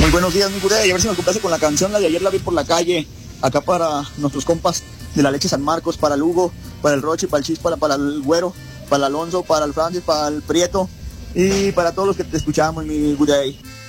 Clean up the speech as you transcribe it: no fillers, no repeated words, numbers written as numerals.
Muy buenos días, mi Gurey. A ver si nos complace con la canción, la de Ayer la vi por la calle. Acá para nuestros compas de la leche San Marcos, para el Hugo, para el Roche, para el Chispa, para el Güero, para el Alonso, para el Francis, para el Prieto y para todos los que te escuchamos, mi Gurey.